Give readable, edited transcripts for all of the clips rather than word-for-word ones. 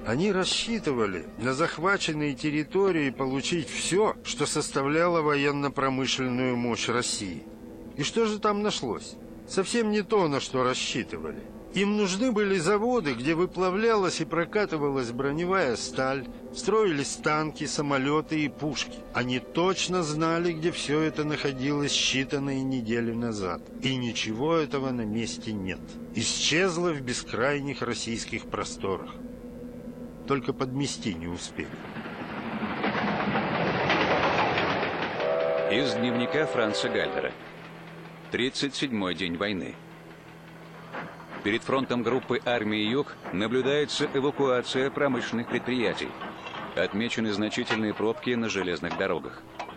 Они рассчитывали на захваченные территории получить все, что составляло военно-промышленную мощь России. И что же там нашлось? Совсем не то, на что рассчитывали. Им нужны были заводы, где выплавлялась и прокатывалась броневая сталь, строились танки, самолеты и пушки. Они точно знали, где все это находилось считанные недели назад. И ничего этого на месте нет. Исчезло в бескрайних российских просторах. Только подмести не успели. Из дневника Франца Гальдера. 37-й день войны. Перед фронтом группы армии «Юг» наблюдается эвакуация промышленных предприятий. Отмечены значительные пробки на железных дорогах.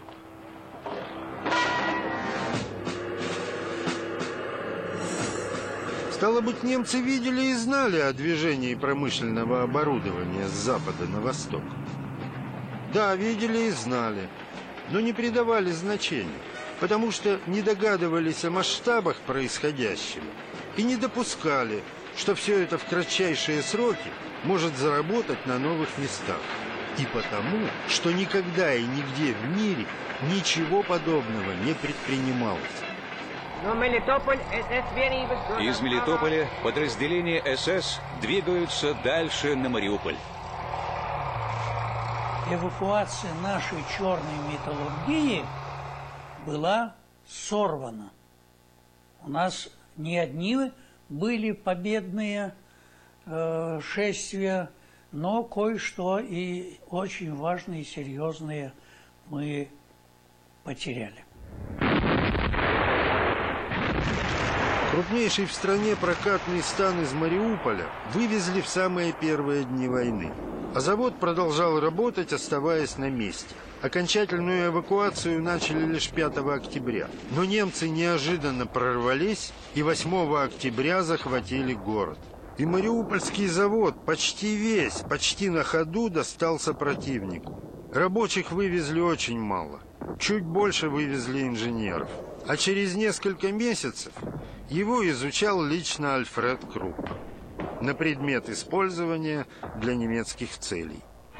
Стало быть, немцы видели и знали о движении промышленного оборудования с запада на восток. Да, видели и знали, но не придавали значения, потому что не догадывались о масштабах происходящего и не допускали, что все это в кратчайшие сроки может заработать на новых местах. И потому, что никогда и нигде в мире ничего подобного не предпринималось. Из Мелитополя подразделения СС двигаются дальше на Мариуполь. Эвакуация нашей черной металлургии была сорвана. У нас не одни были победные шествия, но кое-что и очень важные, серьезные мы потеряли. Крупнейший в стране прокатный стан из Мариуполя вывезли в самые первые дни войны. А завод продолжал работать, оставаясь на месте. Окончательную эвакуацию начали лишь 5 октября. Но немцы неожиданно прорвались и 8 октября захватили город. И Мариупольский завод почти весь, почти на ходу достался противнику. Рабочих вывезли очень мало. Чуть больше вывезли инженеров. А через несколько месяцев его изучал лично Альфред Крупп на предмет использования для немецких целей.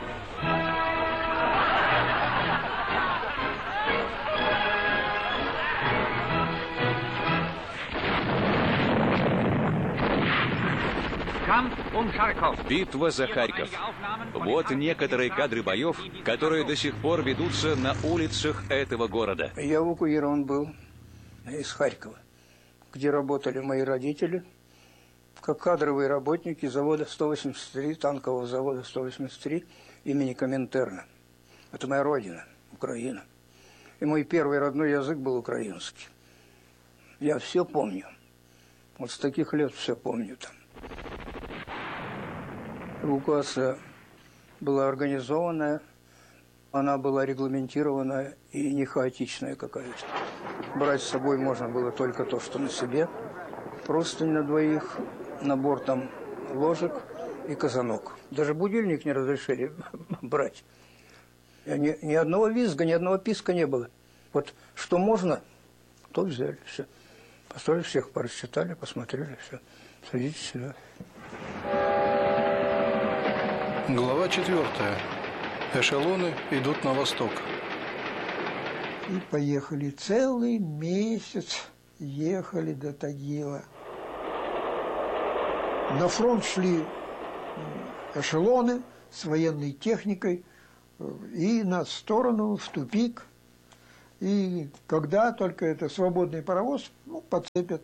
Битва за Харьков. Вот некоторые кадры боев, которые до сих пор ведутся на улицах этого города. Я эвакуирован был из Харькова, где работали мои родители, как кадровые работники завода 183, танкового завода 183 имени Коминтерна. Это моя родина, Украина. И мой первый родной язык был украинский. Я все помню. Вот с таких лет все помню там. Эвакуация была организованная, она была регламентированная и не хаотичная какая-то. Брать с собой можно было только то, что на себе. Простынь на двоих, набор там ложек и казанок. Даже будильник не разрешили брать. Ни одного визга, ни одного писка не было. Вот что можно, то взяли. Все. Построили, всех порасчитали, посмотрели, все. Садитесь сюда. Глава 4. Эшелоны идут на восток. И поехали. Целый месяц ехали до Тагила. На фронт шли эшелоны с военной техникой и на сторону, в тупик. И когда только это свободный паровоз, подцепят.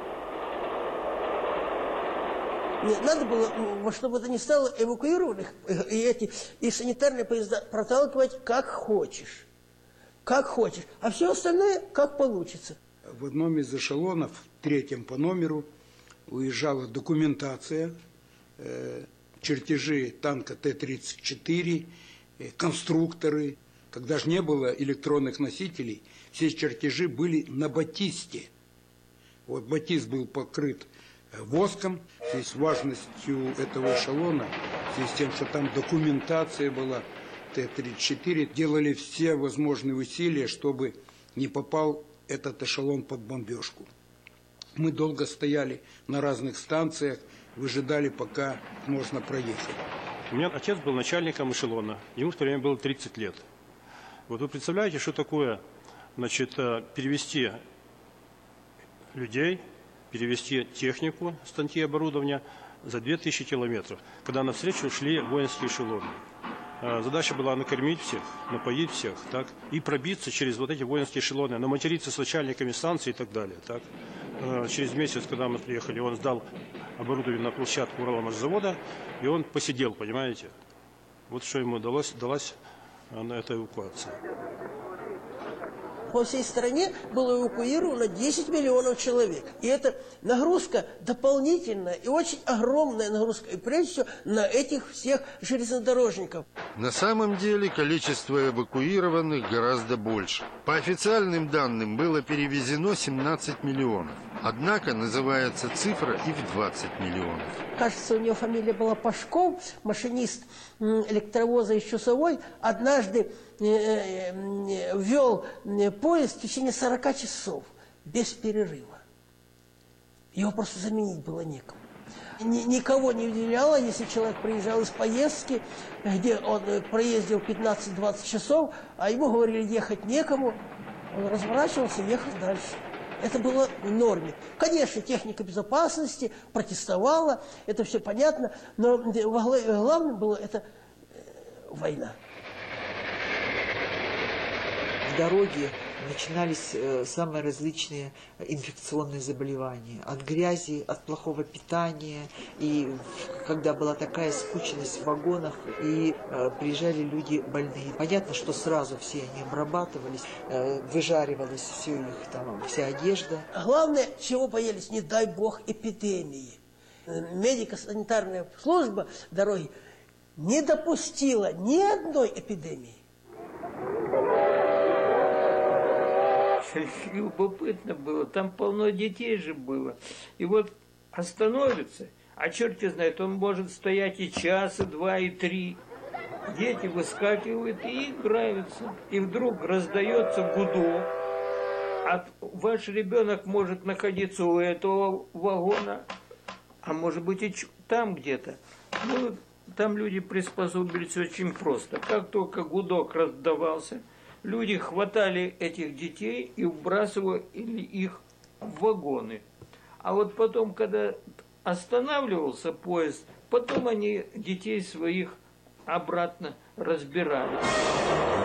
Надо было во что бы то ни стало эвакуированных и санитарные поезда проталкивать как хочешь. Как хочешь. А все остальное как получится. В одном из эшелонов, 3-м по номеру, уезжала документация, чертежи танка Т-34, конструкторы. Когда же не было электронных носителей, все чертежи были на батисте. Вот батист был покрыт воском. В связи с важностью этого эшелона, в связи с тем, что там документация была, Т-34, делали все возможные усилия, чтобы не попал этот эшелон под бомбежку. Мы долго стояли на разных станциях, выжидали, пока можно проехать. У меня отец был начальником эшелона. Ему в то время было 30 лет. Вот вы представляете, что такое, значит, перевести людей, перевести технику, станки оборудования за 2000 километров, когда навстречу шли воинские эшелоны. Задача была накормить всех, напоить всех, так, и пробиться через вот эти воинские эшелоны, наматериться с начальниками станции и так далее. Так. Через месяц, когда мы приехали, он сдал оборудование на площадку Уралмашзавода, и он посидел, понимаете. Вот что ему далась эта эвакуация. По всей стране было эвакуировано 10 миллионов человек. И это нагрузка дополнительная и очень огромная нагрузка. И прежде всего на этих всех железнодорожников. На самом деле количество эвакуированных гораздо больше. По официальным данным было перевезено 17 миллионов. Однако называется цифра и в 20 миллионов. Кажется, у него фамилия была Пашков, машинист электровоза из Чусовой, однажды вел поезд в течение 40 часов без перерыва. Его просто заменить было некому. Никого не удивляло, если человек приезжал из поездки, где он проездил 15-20 часов, а ему говорили, ехать некому, он разворачивался и ехал дальше. Это было в норме. Конечно, техника безопасности протестовала, это все понятно, но главным было это война. В дороге начинались самые различные инфекционные заболевания. От грязи, от плохого питания. И когда была такая скученность в вагонах, и приезжали люди больные. Понятно, что сразу все они обрабатывались, выжаривалась все их, там, вся одежда. Главное, чего боялись, не дай бог, эпидемии. Медико-санитарная служба дороги не допустила ни одной эпидемии. Любопытно было, там полно детей же было. И вот остановится, а черт его знает, он может стоять и час, и два, и три. Дети выскакивают и играются. И вдруг раздается гудок. А ваш ребенок может находиться у этого вагона, а может быть и там где-то. Ну, там люди приспособились очень просто. Как только гудок раздавался, люди хватали этих детей и вбрасывали их в вагоны. А вот потом, когда останавливался поезд, потом они детей своих обратно разбирали.